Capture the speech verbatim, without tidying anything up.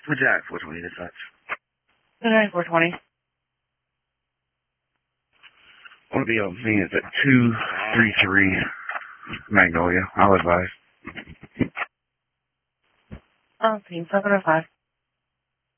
What's that? four twenty dispatch. four twenty. I want to be on scene. It's at two three three Magnolia. I'll advise. Oh, team seven oh five.